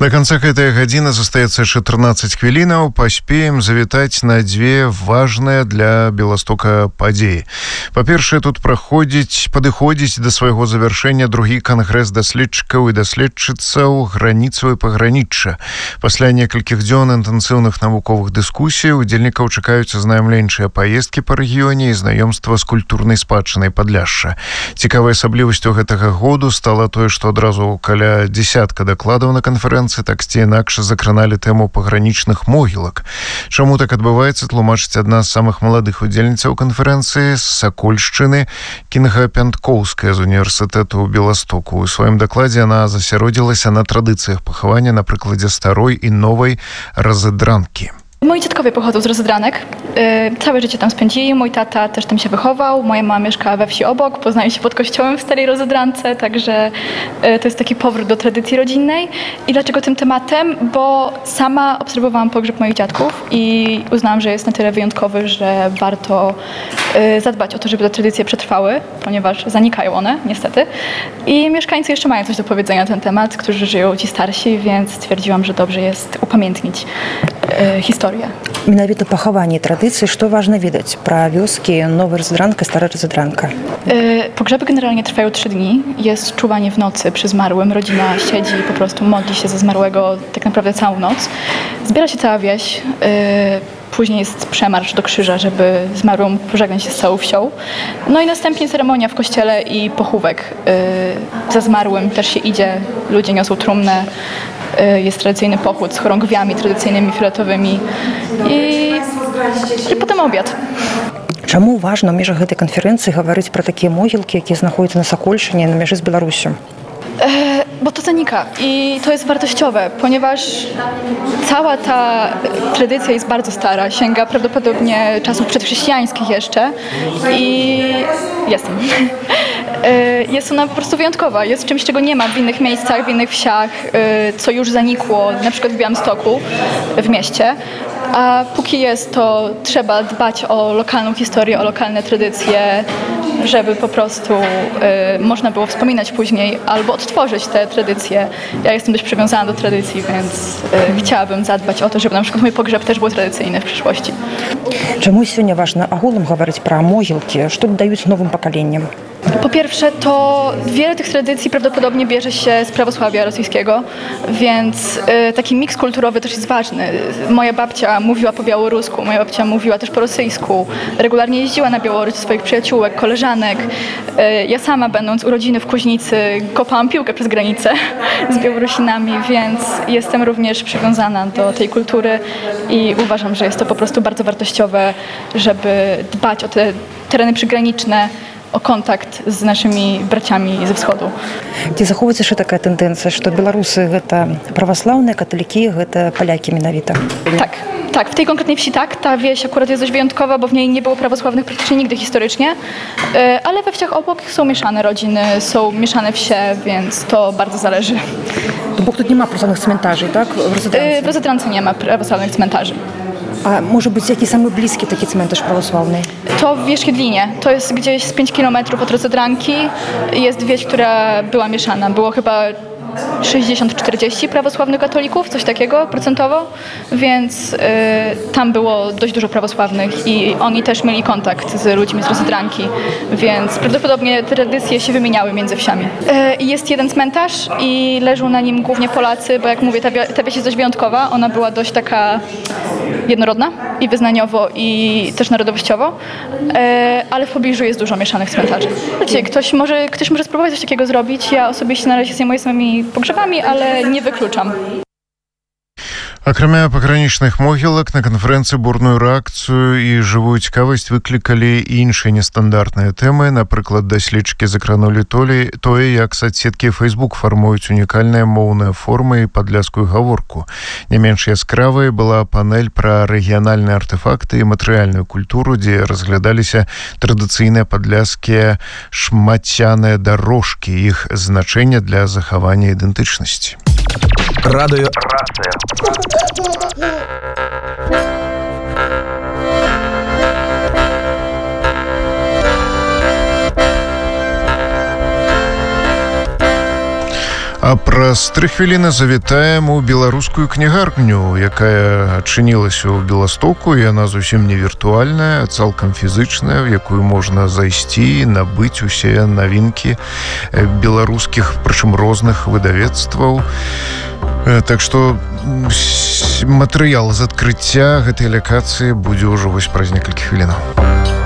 До конца гэтай гадзіны застаецца яшчэ 13 хвілінаў. Паспеем завітаць на дзве важныя для Беластока падзеі. Па-першае, тут падыходзіць да свайго завяршэння другі кангрэс даследчыкаў і даследчыцаў граніцаў і пагранічча. Пасля некалькіх дзён інтэнсіўных навуковых дыскусій удзельнікаў чакаюць азнаямленчыя паездкі па рэгіёне і знаёмства з культурнай спадчынай Падляшша. Цікавай асаблівасцю гэтага году стала тое, што адразу каля дзесятка дакладаў на канферэнцыі так ці інакш закраналі тэму пагранічных могілак. Чаму так адбываецца, тлумачыць адна з самых маладых удзельніцаў канферэнцыі з Сакольшчыны, Кінга Пянткоўская з універсітэту ў Беластоку. У сваім дакладзе яна засяродзілася на традыцыях пахавання на прыкладзе старой і новай Розydranki. Moi dziadkowie pochodzą z Rozydranek. Całe życie tam spędzili. Mój tata też tam się wychował. Moja mama mieszkała we wsi obok. Poznają się pod kościołem w Starej Rozydrance, także to jest taki powrót do tradycji rodzinnej. I dlaczego tym tematem? Bo sama obserwowałam pogrzeb moich dziadków i uznałam, że jest na tyle wyjątkowy, że warto zadbać o to, żeby te tradycje przetrwały, ponieważ zanikają one, niestety. I mieszkańcy jeszcze mają coś do powiedzenia na ten temat, którzy żyją ci starsi, więc stwierdziłam, że dobrze jest upamiętnić historię. Менавіта пахаванне традыцыі, што важна ведаць пра вёскі Новая Розydranka, Stara Rozydranka? Pogrzeby generalnie trwają 3 dni. Jest czuwanie w nocy przy zmarłym. Rodzina siedzi i po prostu modli się za zmarłego tak naprawdę całą noc. Zbiera się cała wieś. Później jest przemarsz do krzyża, żeby zmarłym pożegnać się z całą wsią. No i następnie ceremonia w kościele i pochówek. Za zmarłym też się idzie, ludzie niosą trumnę. Jest tradycyjny pochód z chorągwiami tradycyjnymi, fioletowymi i potem obiad. Чаму важна ў межах гэтай канферэнцыі гаварыць пра такія могілкі, якія знаходзяцца на Сакольшчыне, на мяжы з Беларусю? Bo to zanika i to jest wartościowe, ponieważ cała ta tradycja jest bardzo stara, sięga prawdopodobnie czasów przedchrześcijańskich jeszcze i jest ona po prostu wyjątkowa, jest czymś, czego nie ma w innych miejscach, w innych wsiach, co już zanikło, na przykład w Białymstoku, w mieście. A póki jest, to trzeba dbać o lokalną historię, o lokalne tradycje, żeby po prostu można było wspominać później albo odtworzyć te tradycje. Ja jestem dość przywiązana do tradycji, więc chciałabym zadbać o to, żeby na przykład mój pogrzeb też był tradycyjny w przyszłości. Czemu сёння важна агулам гаварыць пра могілкі? Што даюць новым пакаленням? Po pierwsze, to wiele tych tradycji prawdopodobnie bierze się z prawosławia rosyjskiego, więc taki miks kulturowy też jest ważny. Moja babcia mówiła po białorusku, moja babcia mówiła też po rosyjsku. Regularnie jeździła na Białoruś do swoich przyjaciółek, koleżanek. Ja sama, będąc u rodziny w Kuźnicy, kopałam piłkę przez granicę z Białorusinami, więc jestem również przywiązana do tej kultury i uważam, że jest to po prostu bardzo wartościowe, żeby dbać o te tereny przygraniczne, o kontakt z naszymi braciami ze wschodu. Ці захоўваецца яшчэ такая тэндэнцыя, што беларусы гэта праваслаўныя, каталікі, гэта палякі менавіта? Tak, w tej konkretnej wsi tak. Ta wieś akurat jest dość wyjątkowa, bo w niej nie było prawosławnych praktycznie nigdy historycznie, ale we wsiach obok są mieszane rodziny, są mieszane wsie, więc to bardzo zależy. Bo tu nie ma prawosławnych cmentarzy, tak? W Rozydrance nie ma prawosławnych cmentarzy. A może być jaki samый bliski taki cmentarz prawosławny? To w Wierzchiedlinie. To jest gdzieś z 5 kilometrów od Rozydranki. Jest wieś, która była mieszana. Było chyba 60-40 prawosławnych katolików, coś takiego procentowo, więc tam było dość dużo prawosławnych i oni też mieli kontakt z ludźmi z Rozydranki, więc prawdopodobnie tradycje się wymieniały między wsiami. Jest jeden cmentarz i leżą na nim głównie Polacy, bo jak mówię, ta wieś jest dość wyjątkowa, ona była dość taka jednorodna i wyznaniowo i też narodowościowo, ale w pobliżu jest dużo mieszanych cmentarzy. Wiecie, ktoś może spróbować coś takiego zrobić, ja osobiście na razie zajmuję samymi pogrzebami, ale nie wykluczam. Акрамя пагранічных могілак, на канферэнцыі бурную рэакцыю і жывую цікавасць выклікалі іншыя нестандартныя тэмы. Напрыклад, даследчыкі закранулі тое, як соцсеткі Facebook фармуюць унікальныя моўныя формы і падляшскую гаворку. Не менш яскравай была панель пра рэгіянальныя артэфакты і матэрыяльную культуру, дзе разглядаліся традыцыйныя падляшскія шмацяныя дарожкі, іх значэнне для захавання ідэнтычнасці. Радыё. А праз 3 хвіліны завітаем у беларускую кнігарню, якая адчынілася ў Беластоку. Яна зусім не віртуальная, а цалкам фізычная, в якую можна зайсці, набыць усе навінкі беларускіх, прычым розных выдавецтваў. Так што матэрыял з адкрыцця гэтай лакацыі будзе ўжо вось праз некалькі хвілінаў.